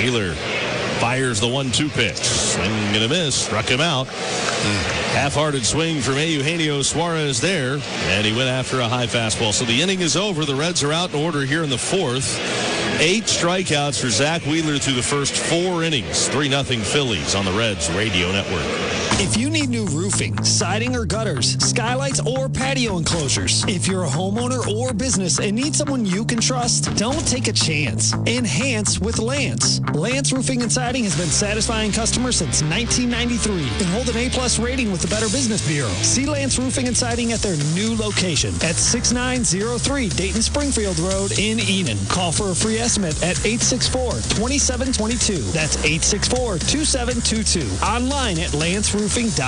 Wheeler fires the 1-2 pitch. Swing and a miss. Struck him out. Half-hearted swing from Eugenio Suarez there, and he went after a high fastball. So the inning is over. The Reds are out in order here in the fourth. 8 strikeouts for Zach Wheeler through the first 4 innings. 3-0 Phillies on the Reds Radio Network. If you need new roofing, siding or gutters, skylights or patio enclosures, if you're a homeowner or business and need someone you can trust, don't take a chance. Enhance with Lance. Lance Roofing and Siding has been satisfying customers since 1993 and hold an A+ rating with the Better Business Bureau. See Lance Roofing and Siding at their new location at 6903 Dayton Springfield Road in Enid. Call for a free estimate at 864-2722. That's 864-2722. Online at lanceroofing.com.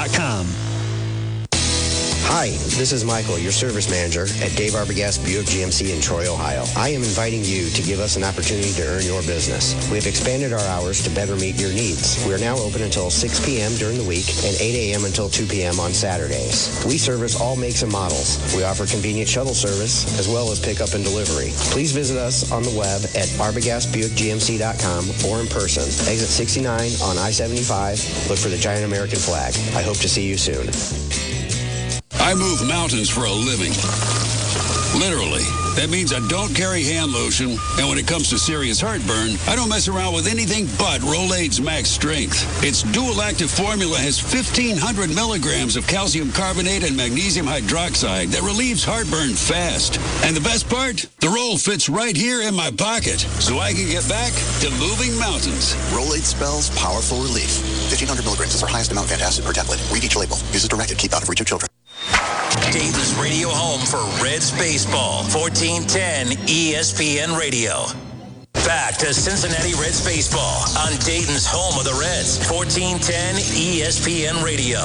Hi, this is Michael, your service manager at Dave Arbogast Buick GMC in Troy, Ohio. I am inviting you to give us an opportunity to earn your business. We have expanded our hours to better meet your needs. We are now open until 6 p.m. during the week and 8 a.m. until 2 p.m. on Saturdays. We service all makes and models. We offer convenient shuttle service as well as pickup and delivery. Please visit us on the web at arbogastbuickgmc.com or in person. Exit 69 on I-75. Look for the giant American flag. I hope to see you soon. I move mountains for a living. Literally. That means I don't carry hand lotion, and when it comes to serious heartburn, I don't mess around with anything but Rolaids Max Strength. Its dual-active formula has 1,500 milligrams of calcium carbonate and magnesium hydroxide that relieves heartburn fast. And the best part? The roll fits right here in my pocket, so I can get back to moving mountains. Rolaids spells powerful relief. 1,500 milligrams is our highest amount of antacid per tablet. Read each label. Use as directed. Keep out of reach of children. Dayton's radio home for Reds baseball. 1410 ESPN Radio. Back to Cincinnati Reds baseball on Dayton's home of the Reds. 1410 ESPN Radio.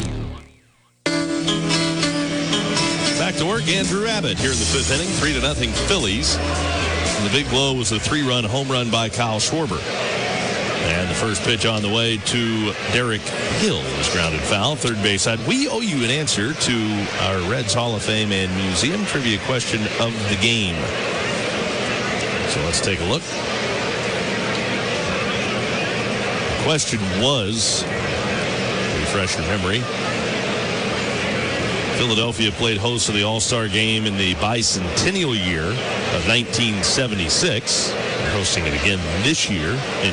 Back to work, Andrew Abbott here in the 5th inning. 3-0 Phillies. And the big blow was a 3-run home run by Kyle Schwarber. And the first pitch on the way to Derek Hill was grounded foul, third base side. We owe you an answer to our Reds Hall of Fame and Museum trivia question of the game. So let's take a look. The question was, refresh your memory, Philadelphia played host to the All-Star Game in the bicentennial year of 1976. They're hosting it again this year in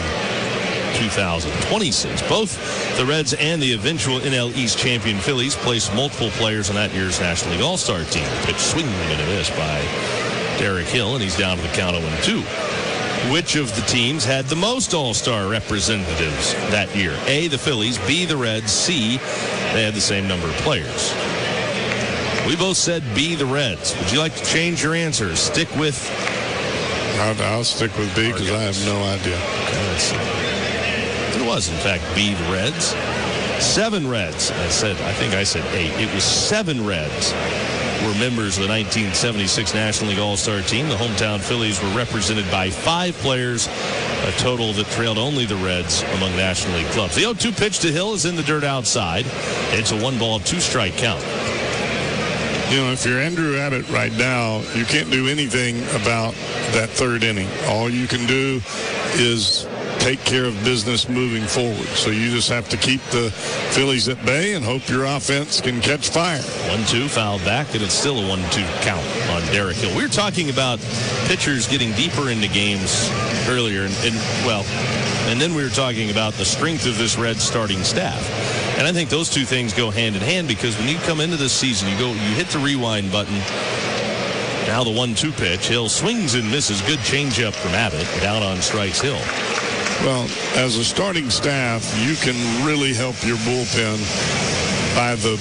2026. Both the Reds and the eventual NL East champion Phillies placed multiple players on that year's National League All-Star team. Pitch swing and a miss by Derek Hill, and he's down to the count of 1-2. Which of the teams had the most All-Star representatives that year? A, the Phillies, B, the Reds, C, they had the same number of players. We both said B, the Reds. Would you like to change your answer? Stick with... I'll stick with B because I have no idea. Okay, let's see. It was, in fact, B, the Reds. 7 Reds. I think I said 8. It was 7 Reds were members of the 1976 National League All-Star team. The hometown Phillies were represented by 5 players, a total that trailed only the Reds among National League clubs. The 0-2 pitch to Hill is in the dirt outside. It's a 1-ball, 2-strike count. You know, if you're Andrew Abbott right now, you can't do anything about that third inning. All you can do is take care of business moving forward. So you just have to keep the Phillies at bay and hope your offense can catch fire. 1-2 fouled back, and it's still a 1-2 count on Derek Hill. We were talking about pitchers getting deeper into games earlier, and then we were talking about the strength of this Reds starting staff. And I think those two things go hand in hand, because when you come into this season, you hit the rewind button. Now the 1-2 pitch. Hill swings and misses. Good changeup from Abbott. Down on strikes Hill. Well, as a starting staff, you can really help your bullpen by the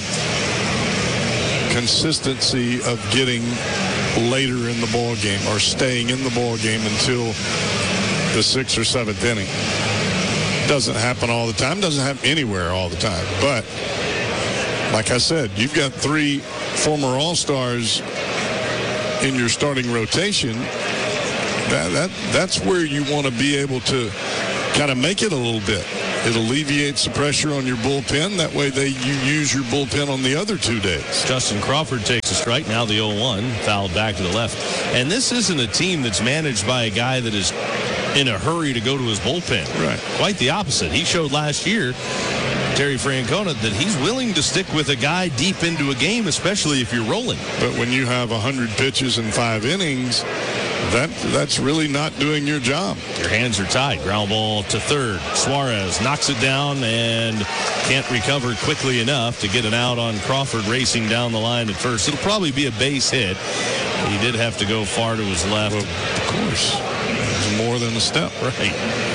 consistency of getting later in the ball game or staying in the ball game until the 6th or 7th inning. Doesn't happen all the time. Doesn't happen anywhere all the time. But like I said, you've got 3 former All-Stars in your starting rotation. That's where you want to be able to kind of make it a little bit. It alleviates the pressure on your bullpen. That way you use your bullpen on the other 2 days. Justin Crawford takes a strike. Now the 0-1, fouled back to the left. And this isn't a team that's managed by a guy that is in a hurry to go to his bullpen. Right. Quite the opposite. He showed last year, Terry Francona, that he's willing to stick with a guy deep into a game, especially if you're rolling. But when you have 100 pitches in 5 innings, that's really not doing your job. Your hands are tied. Ground ball to third. Suarez knocks it down and can't recover quickly enough to get an out on Crawford racing down the line at first. It'll probably be a base hit. He did have to go far to his left. Well, of course. It's more than a step. Right.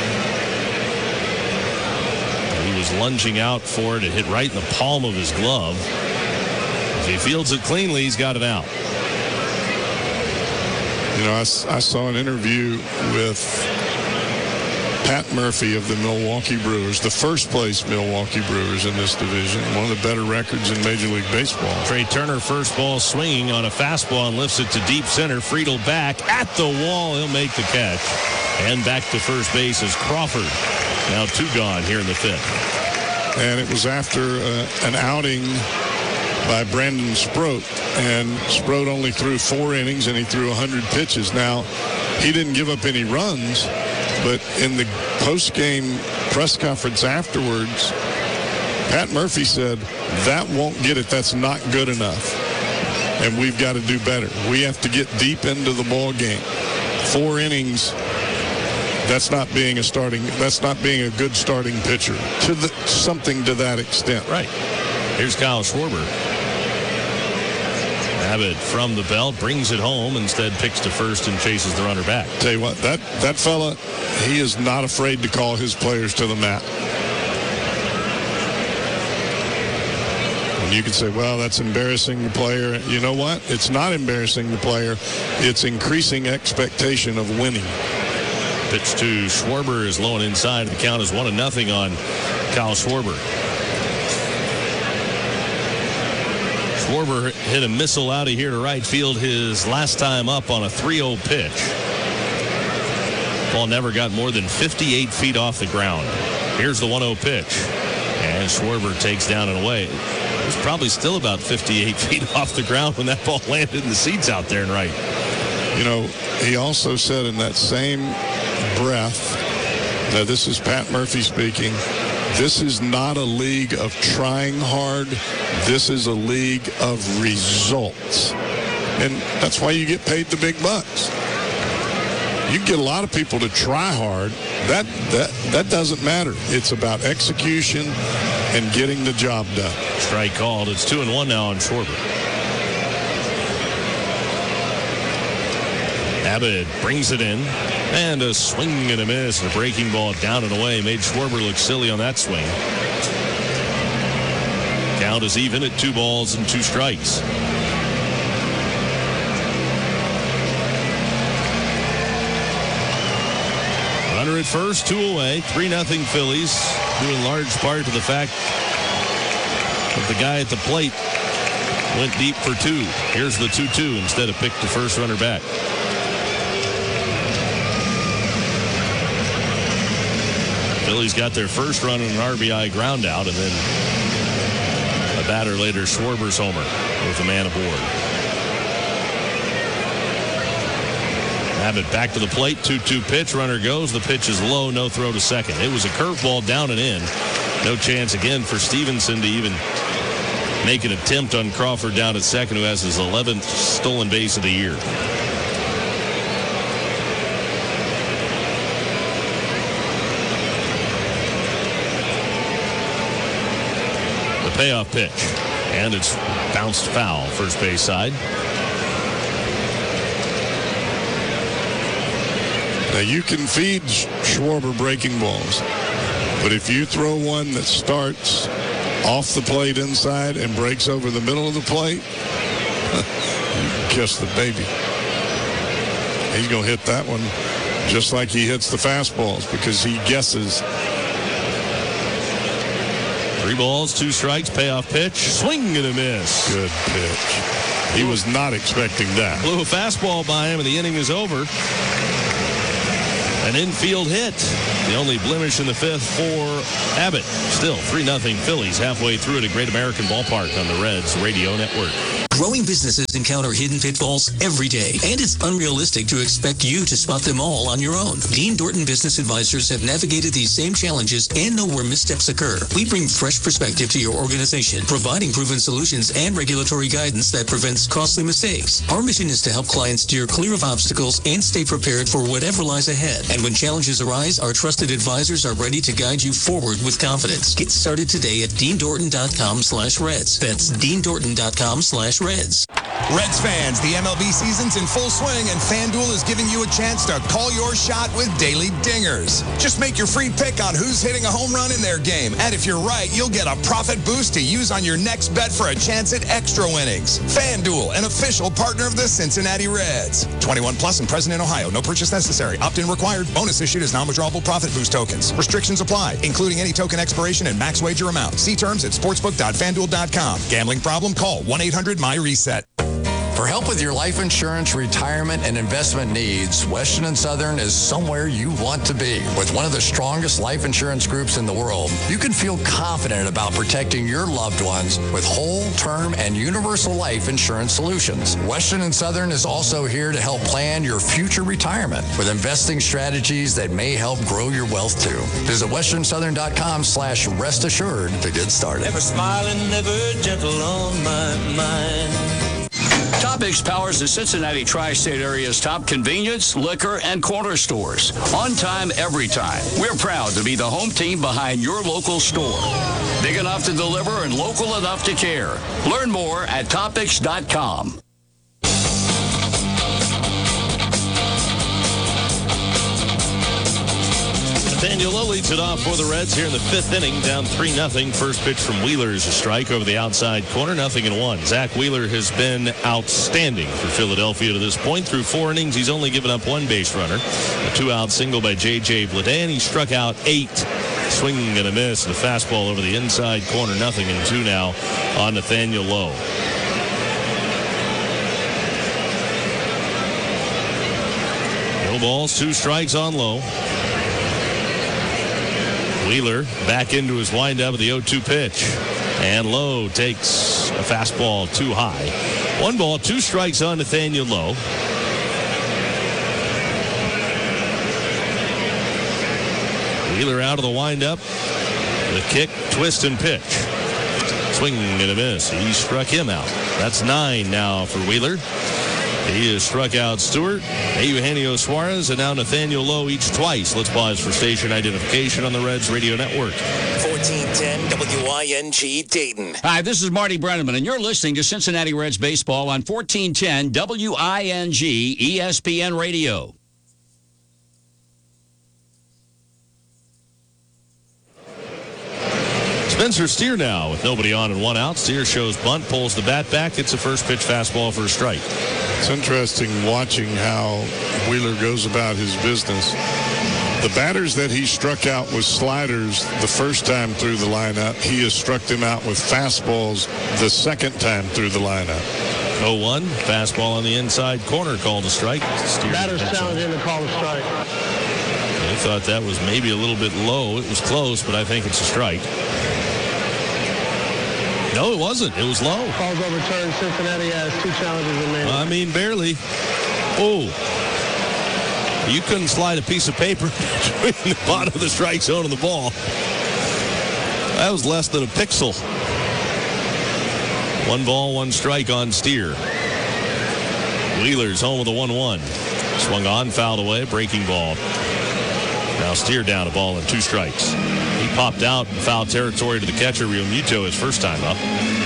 He was lunging out for it. It hit right in the palm of his glove. If he fields it cleanly, he's got it out. You know, I saw an interview with Pat Murphy of the Milwaukee Brewers, the first place Milwaukee Brewers in this division, one of the better records in Major League Baseball. Trey Turner, first ball swinging on a fastball and lifts it to deep center. Friedel back at the wall. He'll make the catch. And back to first base is Crawford. Now 2 gone here in the 5th. And it was after an outing by Brandon Sproat, and Sproat only threw 4 innings and he threw 100 pitches. Now, he didn't give up any runs, but in the post-game press conference afterwards, Pat Murphy said, that won't get it. That's not good enough. And we've got to do better. We have to get deep into the ball game. 4 innings, that's not being a good starting pitcher something to that extent. Right. Here's Kyle Schwarber. Abbott from the belt brings it home, instead picks to first and chases the runner back. Tell you what, that fella, he is not afraid to call his players to the mat. And you can say, well, that's embarrassing the player. You know what? It's not embarrassing the player. It's increasing expectation of winning. Pitch to Schwarber is low and inside. The count is 1-0 on Kyle Schwarber. Schwarber hit a missile out of here to right field his last time up on a 3-0 pitch. Ball never got more than 58 feet off the ground. Here's the 1-0 pitch. And Schwarber takes down and away. It was probably still about 58 feet off the ground when that ball landed in the seats out there and right. You know, he also said in that same breath, now this is Pat Murphy speaking, this is not a league of trying hard. This is a league of results. And that's why you get paid the big bucks. You can get a lot of people to try hard. That doesn't matter. It's about execution and getting the job done. Strike called. It's 2-1 now on Schwarber. Abbott brings it in. And a swing and a miss. And a breaking ball down and away. Made Schwarber look silly on that swing. Count is even at 2 balls and 2 strikes. Runner at first, 2 away. 3-0 Phillies. Due in large part to the fact that the guy at the plate went deep for 2. Here's the 2-2 instead of pick to first, runner back. Phillies got their first run on an RBI ground out, and then a batter later, Schwarber's homer with a man aboard. Abbott back to the plate, 2-2 pitch, runner goes. The pitch is low, no throw to second. It was a curveball down and in. No chance again for Stevenson to even make an attempt on Crawford down at second, who has his 11th stolen base of the year. Payoff pitch, and it's bounced foul, first base side. Now you can feed Schwarber breaking balls, but if you throw one that starts off the plate inside and breaks over the middle of the plate, kiss the baby. He's going to hit that one just like he hits the fastballs because he guesses. 3 balls, 2 strikes, payoff pitch, swing and a miss. Good pitch. He was not expecting that. Blew a fastball by him, and the inning is over. An infield hit. The only blemish in the 5th for Abbott. Still 3-0 Phillies halfway through at a Great American Ballpark on the Reds Radio Network. Growing businesses encounter hidden pitfalls every day, and it's unrealistic to expect you to spot them all on your own. Dean Dorton Business Advisors have navigated these same challenges and know where missteps occur. We bring fresh perspective to your organization, providing proven solutions and regulatory guidance that prevents costly mistakes. Our mission is to help clients steer clear of obstacles and stay prepared for whatever lies ahead. And when challenges arise, our trusted advisors are ready to guide you forward with confidence. Get started today at deandorton.com/Reds. That's deandorton.com/Reds. Reds fans, the MLB season's in full swing, and FanDuel is giving you a chance to call your shot with daily dingers. Just make your free pick on who's hitting a home run in their game, and if you're right, you'll get a profit boost to use on your next bet for a chance at extra winnings. FanDuel, an official partner of the Cincinnati Reds. 21 plus and present in Ohio. No purchase necessary. Opt-in required. Bonus issued as non-withdrawable profit boost tokens. Restrictions apply, including any token expiration and max wager amount. See terms at sportsbook.fanduel.com. Gambling problem? Call 1-800-MY-RESET. For help with your life insurance, retirement, and investment needs, Western & Southern is somewhere you want to be. With one of the strongest life insurance groups in the world, you can feel confident about protecting your loved ones with whole, term, and universal life insurance solutions. Western & Southern is also here to help plan your future retirement with investing strategies that may help grow your wealth too. Visit westernsouthern.com/rest assured to get started. Never smiling, never gentle on my mind. Topix powers the Cincinnati tri-state area's top convenience, liquor, and corner stores. On time, every time. We're proud to be the home team behind your local store. Big enough to deliver and local enough to care. Learn more at Topix.com. Nathaniel Lowe leads it off for the Reds here in the fifth inning, down 3-0. First pitch from Wheeler is a strike over the outside corner, 0-1. Zach Wheeler has been outstanding for Philadelphia to this point. Through 4 innings, he's only given up 1 base runner. A 2-out single by J.J. Bleday, and he struck out 8. Swing and a miss. The fastball over the inside corner, 0-2 now on Nathaniel Lowe. No balls, 2 strikes on Lowe. Wheeler back into his windup with the 0-2 pitch. And Lowe takes a fastball too high. 1 ball, 2 strikes on Nathaniel Lowe. Wheeler out of the windup. The kick, twist, and pitch. Swing and a miss. He struck him out. That's 9 now for Wheeler. He has struck out Stewart, Eugenio Suarez, and now Nathaniel Lowe each twice. Let's pause for station identification on the Reds Radio Network. 1410 WING Dayton. Hi, this is Marty Brenneman, and you're listening to Cincinnati Reds Baseball on 1410 WING ESPN Radio. Spencer Steer now with nobody on and 1 out. Steer shows bunt, pulls the bat back. It's a first pitch fastball for a strike. It's interesting watching how Wheeler goes about his business. The batters that he struck out with sliders the first time through the lineup, he has struck them out with fastballs the second time through the lineup. 0-1, fastball on the inside corner, called a strike. Batters challenging to call a strike. I thought that was maybe a little bit low. It was close, but I think it's a strike. No, it wasn't. It was low. Calls overturned. Cincinnati has 2 challenges remaining. I mean, barely. Oh. You couldn't slide a piece of paper between the bottom of the strike zone and the ball. That was less than a pixel. 1 ball, 1 strike on Steer. Wheeler's home with a 1-1. Swung on, fouled away, breaking ball. Now Steer down a ball and 2 strikes. He popped out in foul territory to the catcher, Realmuto, his first time up.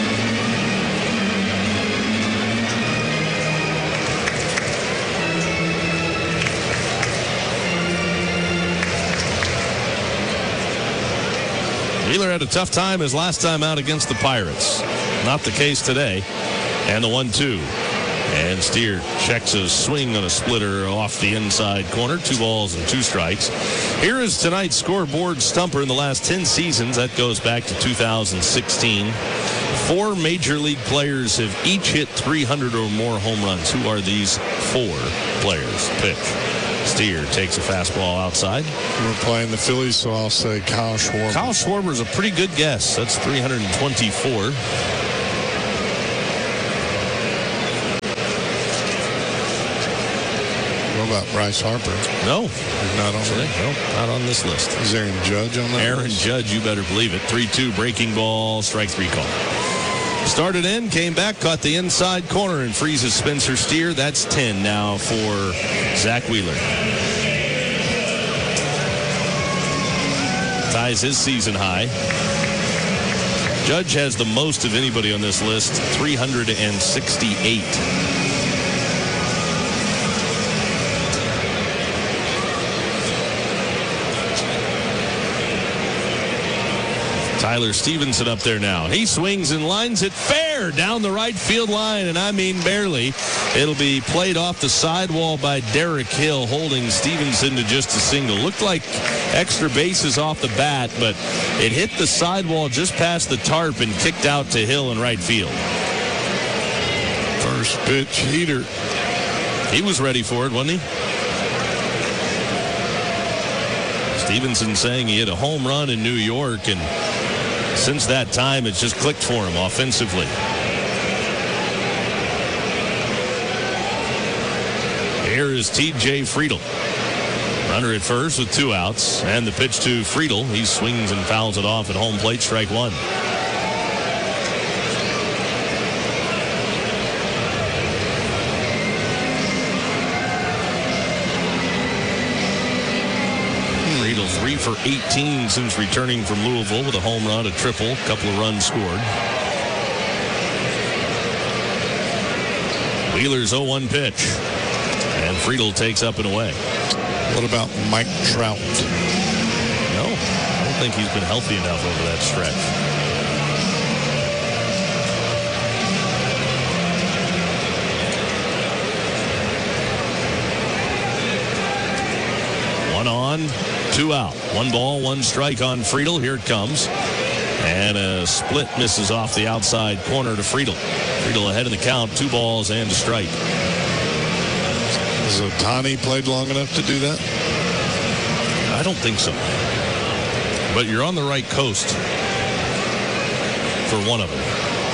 Wheeler had a tough time his last time out against the Pirates. Not the case today. And the 1-2. And Steer checks a swing on a splitter off the inside corner. 2 balls and 2 strikes. Here is tonight's scoreboard stumper in the last 10 seasons. That goes back to 2016. 4 major league players have each hit 300 or more home runs. Who are these 4 players? Pitch. Steer takes a fastball outside. We're playing the Phillies, so I'll say Kyle Schwarber. Kyle Schwarber is a pretty good guess. That's 324. about Bryce Harper. No. He's not on there. No, not on this list. Is Aaron Judge on that Aaron list? Judge, you better believe it. 3-2 breaking ball, strike 3 call. Started in, came back, caught the inside corner and freezes Spencer Steer. That's 10 now for Zach Wheeler. Ties his season high. Judge has the most of anybody on this list, 368. Tyler Stevenson up there now. He swings and lines it fair down the right field line, and I mean barely. It'll be played off the sidewall by Derek Hill, holding Stevenson to just a single. Looked like extra bases off the bat, but it hit the sidewall just past the tarp and kicked out to Hill in right field. First pitch heater. He was ready for it, wasn't he? Stevenson saying he hit a home run in New York, and since that time, it's just clicked for him offensively. Here is T.J. Friedl. Runner at first with 2 outs, and the pitch to Friedl. He swings and fouls it off at home plate, strike 1. Friedl 3 for 18 since returning from Louisville with a home run, a triple, a couple of runs scored. Wheeler's 0-1 pitch, and Friedl takes up and away. What about Mike Trout? No, I don't think he's been healthy enough over that stretch. One on, 2 out. 1 ball, 1 strike on Friedl. Here it comes. And a split misses off the outside corner to Friedl. Friedl ahead of the count, 2 balls and a strike. Has Ohtani played long enough to do that? I don't think so. But you're on the right coast for one of them.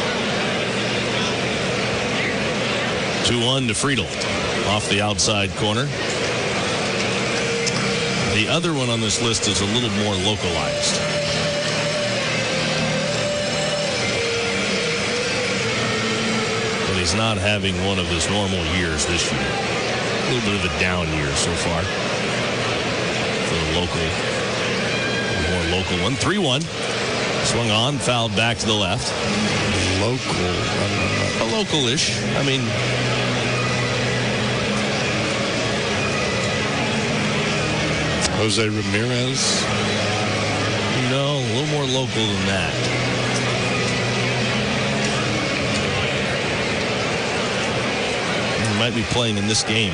2-1 to Friedl off the outside corner. The other one on this list is a little more localized. But he's not having one of his normal years this year. A little bit of a down year so far. For the more local one. 3-1. Swung on, fouled back to the left. Local. A local-ish. I mean, Jose Ramirez? no, a little more local than that. He might be playing in this game.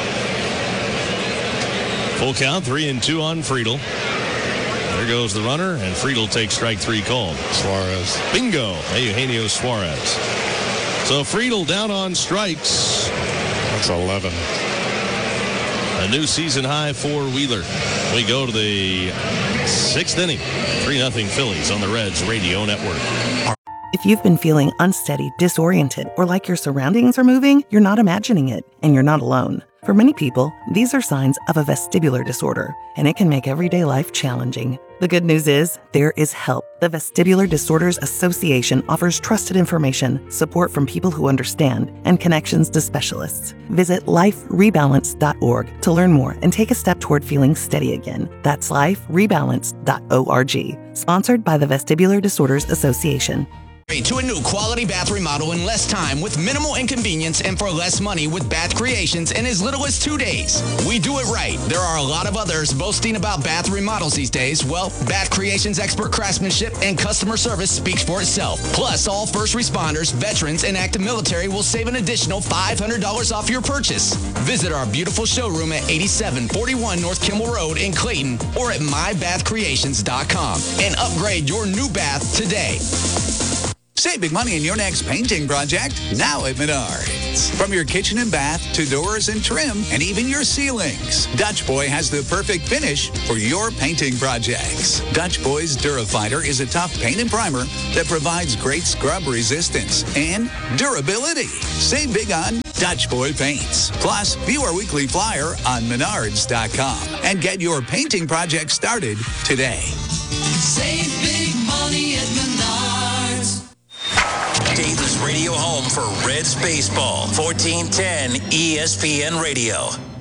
Full count, 3-2 on Friedl. There goes the runner, and Friedl takes strike 3 called. Suarez. Bingo. Eugenio Suarez. So Friedl down on strikes. That's 11. A new season high for Wheeler. We go to the 6th inning. 3-0 Phillies on the Reds Radio Network. If you've been feeling unsteady, disoriented, or like your surroundings are moving, you're not imagining it, and you're not alone. For many people, these are signs of a vestibular disorder, and it can make everyday life challenging. The good news is, there is help. The Vestibular Disorders Association offers trusted information, support from people who understand, and connections to specialists. Visit liferebalance.org to learn more and take a step toward feeling steady again. That's liferebalance.org. Sponsored by the Vestibular Disorders Association. To a new quality bath remodel in less time with minimal inconvenience and for less money with Bath Creations in as little as 2 days. We do it right. There are a lot of others boasting about bath remodels these days. Well, Bath Creations' expert craftsmanship and customer service speaks for itself. Plus, all first responders, veterans, and active military will save an additional $500 off your purchase. Visit our beautiful showroom at 8741 North Kimmel Road in Clayton or at mybathcreations.com and upgrade your new bath today. Save big money in your next painting project now at Menards. From your kitchen and bath to doors and trim and even your ceilings, Dutch Boy has the perfect finish for your painting projects. Dutch Boy's Durafighter is a tough paint and primer that provides great scrub resistance and durability. Save big on Dutch Boy Paints. Plus, view our weekly flyer on Menards.com and get your painting project started today. Save big money at Menards. Dayton's radio home for Reds baseball. 1410 ESPN Radio.